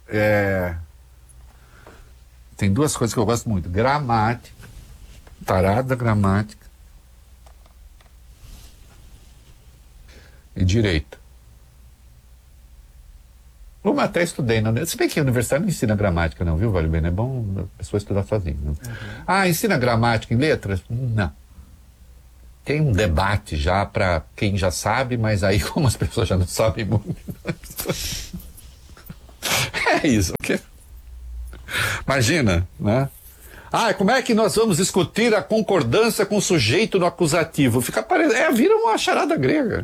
Tem duas coisas que eu gosto muito: gramática, tarada da gramática, e direito. Eu até estudei, se bem que a universidade não ensina gramática não, viu, Vale Bem? É bom a pessoa estudar sozinha. Ensina gramática em letras? Não. Tem um debate já para quem já sabe, mas aí como as pessoas já não sabem muito... É isso. Imagina, né? Como é que nós vamos discutir a concordância com o sujeito no acusativo? Vira uma charada grega.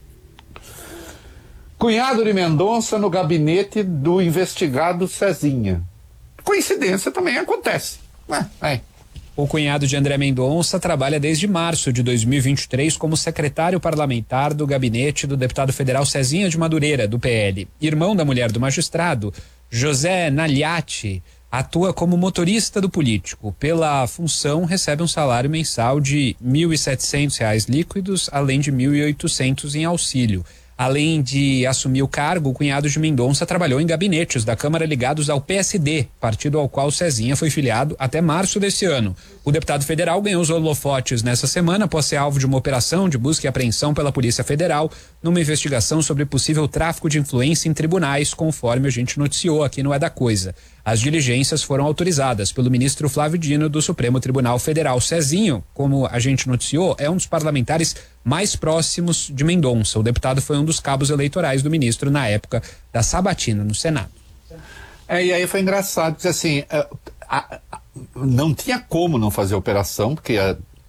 Cunhado de Mendonça no gabinete do investigado Cezinha. Coincidência também acontece. O cunhado de André Mendonça trabalha desde março de 2023 como secretário parlamentar do gabinete do deputado federal Cezinha de Madureira, do PL. Irmão da mulher do magistrado, José Nagliati, atua como motorista do político. Pela função, recebe um salário mensal de R$ 1.700 líquidos, além de R$ 1.800 em auxílio. Além de assumir o cargo, o cunhado de Mendonça trabalhou em gabinetes da Câmara ligados ao PSD, partido ao qual Cezinha foi filiado até março desse ano. O deputado federal ganhou os holofotes nessa semana após ser alvo de uma operação de busca e apreensão pela Polícia Federal numa investigação sobre possível tráfico de influência em tribunais, conforme a gente noticiou aqui no É da Coisa. As diligências foram autorizadas pelo ministro Flávio Dino do Supremo Tribunal Federal. Cezinho, como a gente noticiou, é um dos parlamentares mais próximos de Mendonça. O deputado foi um dos cabos eleitorais do ministro na época da sabatina no Senado. E aí foi engraçado, porque assim, não tinha como não fazer a operação, porque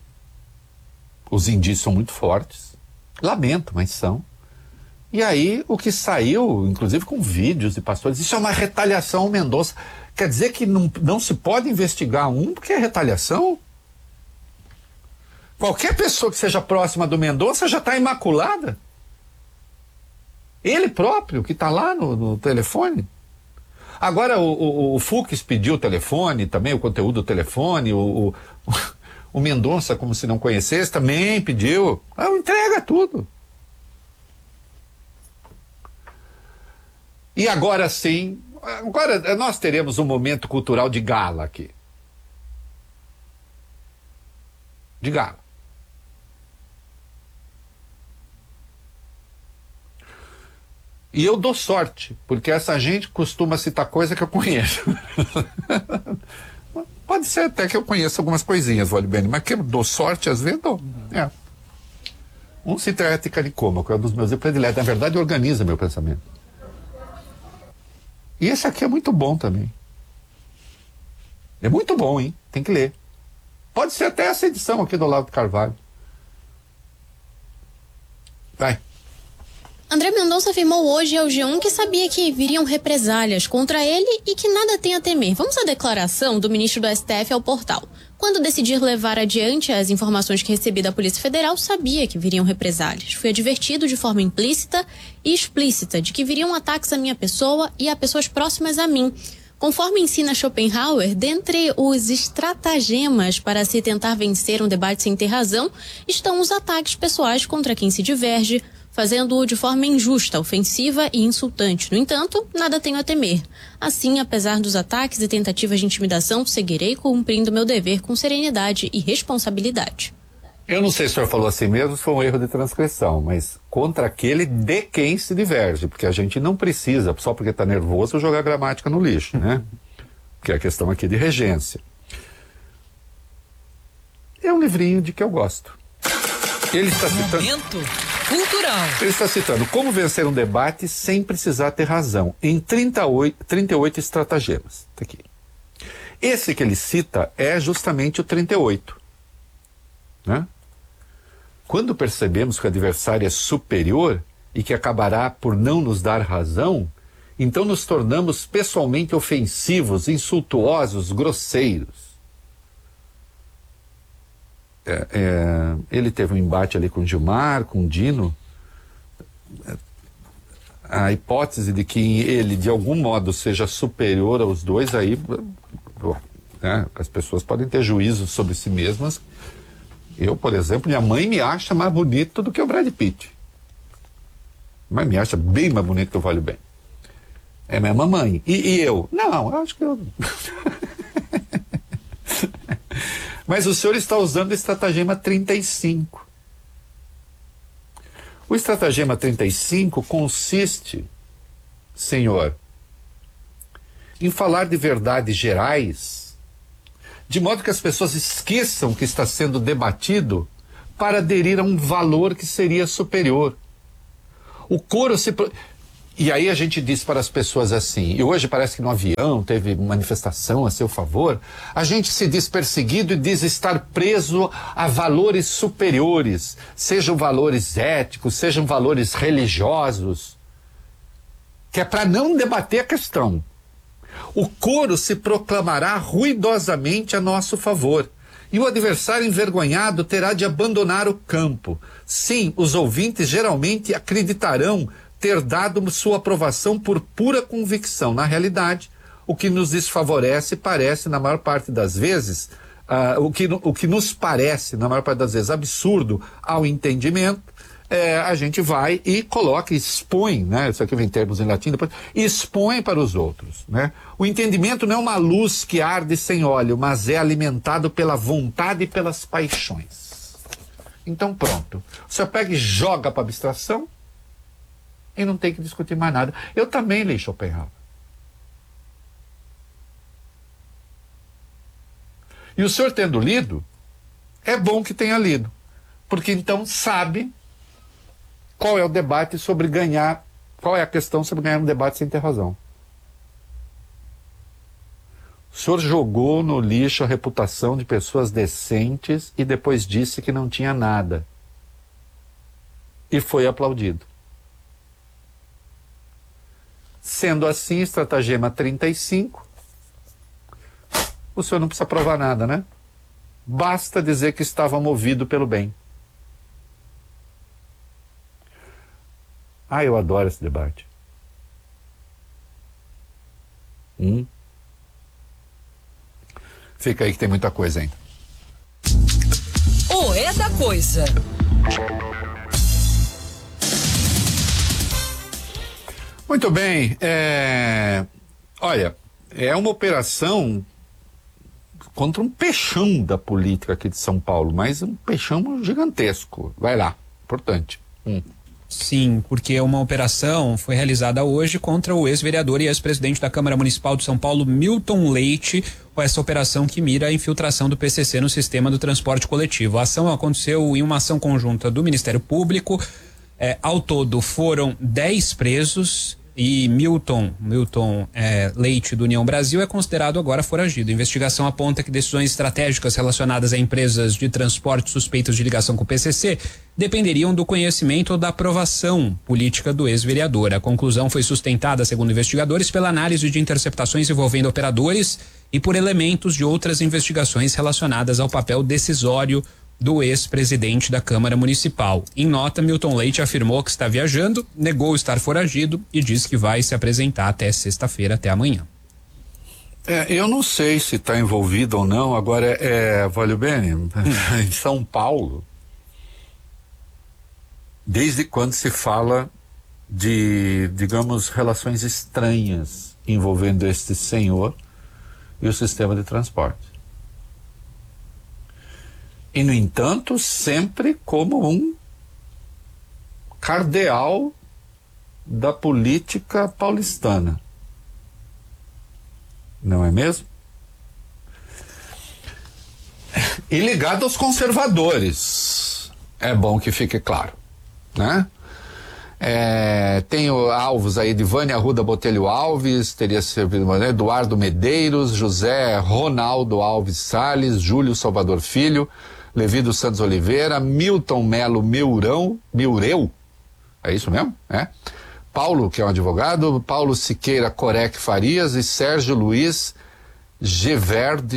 os indícios são muito fortes. Lamento, mas são. E aí o que saiu, inclusive com vídeos de pastores, isso é uma retaliação ao Mendonça. Quer dizer que não se pode investigar porque é retaliação? Qualquer pessoa que seja próxima do Mendonça já está imaculada. Ele próprio, que está lá no telefone. Agora o Fux pediu o telefone também, o conteúdo do telefone, o Mendonça, como se não conhecesse, também pediu. Entrega tudo. E agora sim, nós teremos um momento cultural de gala aqui. De gala. E eu dou sorte, porque essa gente costuma citar coisa que eu conheço. Pode ser até que eu conheça algumas coisinhas, Vale Bem, mas que eu dou sorte, às vezes dou. Um cita a Ética Nicômaco, que é um dos meus prediletos. Na verdade, organiza meu pensamento. E esse aqui é muito bom também. É muito bom, hein? Tem que ler. Pode ser até essa edição aqui do Olavo de Carvalho. Vai. André Mendonça afirmou hoje ao G1 que sabia que viriam represálias contra ele e que nada tem a temer. Vamos à declaração do ministro do STF ao portal. Quando decidir levar adiante as informações que recebi da Polícia Federal, sabia que viriam represálias. Fui advertido de forma implícita e explícita de que viriam ataques à minha pessoa e a pessoas próximas a mim. Conforme ensina Schopenhauer, dentre os estratagemas para se tentar vencer um debate sem ter razão, estão os ataques pessoais contra quem se diverge, fazendo-o de forma injusta, ofensiva e insultante. No entanto, nada tenho a temer. Assim, apesar dos ataques e tentativas de intimidação, seguirei cumprindo meu dever com serenidade e responsabilidade. Eu não sei se o senhor falou assim mesmo, se foi um erro de transcrição, mas contra aquele de quem se diverge, porque a gente não precisa, só porque está nervoso, jogar gramática no lixo, né? Que é a questão aqui de regência. É um livrinho de que eu gosto. Ele está citando... Momento cultural. Ele está citando como vencer um debate sem precisar ter razão, em 38 estratagemas. Tá aqui. Esse que ele cita é justamente o 38. Né? Quando percebemos que o adversário é superior e que acabará por não nos dar razão, então nos tornamos pessoalmente ofensivos, insultuosos, grosseiros. Ele teve um embate ali com Gilmar, com Dino. A hipótese de que ele, de algum modo, seja superior aos dois, aí né, as pessoas podem ter juízo sobre si mesmas. Eu, por exemplo, minha mãe me acha mais bonito do que o Brad Pitt. Mas me acha bem mais bonito que o Vale Bem. É minha mamãe. E eu? Não, eu acho que eu... Mas o senhor está usando o estratagema 35. O estratagema 35 consiste, senhor, em falar de verdades gerais, de modo que as pessoas esqueçam que está sendo debatido para aderir a um valor que seria superior. O coro se... E aí a gente diz para as pessoas assim, e hoje parece que no avião teve manifestação a seu favor, a gente se diz perseguido e diz estar preso a valores superiores, sejam valores éticos, sejam valores religiosos, que é para não debater a questão. O coro se proclamará ruidosamente a nosso favor, e o adversário envergonhado terá de abandonar o campo. Sim, os ouvintes geralmente acreditarão ter dado sua aprovação por pura convicção. Na realidade, o que nos desfavorece parece, na maior parte das vezes, o que nos parece, na maior parte das vezes, absurdo ao entendimento, a gente vai e coloca, expõe, né? Isso aqui vem em termos em latim, depois, expõe para os outros, né? O entendimento não é uma luz que arde sem óleo, mas é alimentado pela vontade e pelas paixões. Então pronto, você pega e joga para abstração e não tem que discutir mais nada. Eu também li Schopenhauer. E o senhor tendo lido, é bom que tenha lido, porque então sabe qual é o debate sobre ganhar, qual é a questão sobre ganhar um debate sem ter razão. O senhor jogou no lixo a reputação de pessoas decentes e depois disse que não tinha nada. E foi aplaudido. Sendo assim, estratagema 35, o senhor não precisa provar nada, né? Basta dizer que estava movido pelo bem. Ah, eu adoro esse debate. Fica aí que tem muita coisa ainda. O É da Coisa. Muito bem. Olha, é uma operação contra um peixão da política aqui de São Paulo, mas um peixão gigantesco. Vai lá, importante. Sim, porque uma operação foi realizada hoje contra o ex-vereador e ex-presidente da Câmara Municipal de São Paulo, Milton Leite, com essa operação que mira a infiltração do PCC no sistema do transporte coletivo. A ação aconteceu em uma ação conjunta do Ministério Público. Ao todo foram 10 presos e Milton Leite do União Brasil é considerado agora foragido. A investigação aponta que decisões estratégicas relacionadas a empresas de transporte suspeitas de ligação com o PCC dependeriam do conhecimento ou da aprovação política do ex-vereador. A conclusão foi sustentada, segundo investigadores, pela análise de interceptações envolvendo operadores e por elementos de outras investigações relacionadas ao papel decisório do ex-presidente da Câmara Municipal. Em nota, Milton Leite afirmou que está viajando, negou estar foragido e disse que vai se apresentar até sexta-feira, até amanhã. Eu não sei se está envolvido ou não. Agora, Valeu Bene, em São Paulo, desde quando se fala de, digamos, relações estranhas envolvendo este senhor e o sistema de transporte? E, no entanto, sempre como um cardeal da política paulistana. Não é mesmo? E ligado aos conservadores. É bom que fique claro, né? Tem alvos aí de Vânia Arruda Botelho Alves, teria servido, né? Eduardo Medeiros, José Ronaldo Alves Salles, Júlio Salvador Filho, Levi dos Santos Oliveira, Milton Melo Miureu, é isso mesmo? Paulo, que é um advogado, Paulo Siqueira Corec Farias e Sérgio Luiz Gevaerde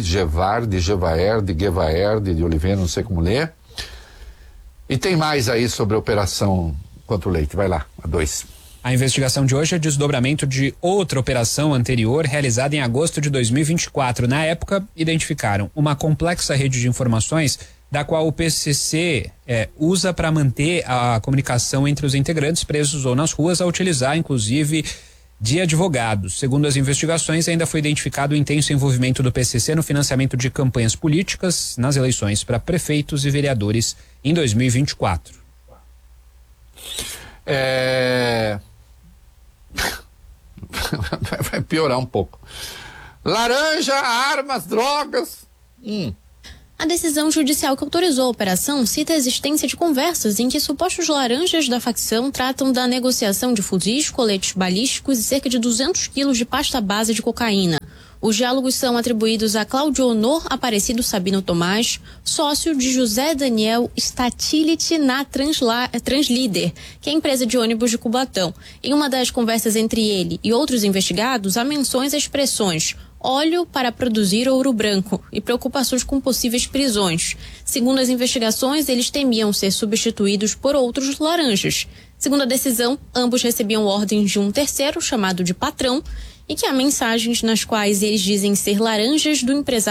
de Oliveira, não sei como ler. E tem mais aí sobre a operação contra o Leite. Vai lá, a 2. A investigação de hoje é desdobramento de outra operação anterior realizada em agosto de 2024. Na época, identificaram uma complexa rede de informações da qual o PCC usa para manter a comunicação entre os integrantes presos ou nas ruas, a utilizar, inclusive, de advogados. Segundo as investigações, ainda foi identificado o intenso envolvimento do PCC no financiamento de campanhas políticas nas eleições para prefeitos e vereadores em 2024. Vai piorar um pouco. Laranja, armas, drogas. A decisão judicial que autorizou a operação cita a existência de conversas em que supostos laranjas da facção tratam da negociação de fuzis, coletes balísticos e cerca de 200 quilos de pasta base de cocaína. Os diálogos são atribuídos a Cláudio Honor Aparecido Sabino Tomás, sócio de José Daniel Statilit na Translíder, que é a empresa de ônibus de Cubatão. Em uma das conversas entre ele e outros investigados, há menções a expressões óleo para produzir ouro branco e preocupações com possíveis prisões. Segundo as investigações, eles temiam ser substituídos por outros laranjas. Segundo a decisão, ambos recebiam ordens de um terceiro, chamado de patrão, e que há mensagens nas quais eles dizem ser laranjas do empresário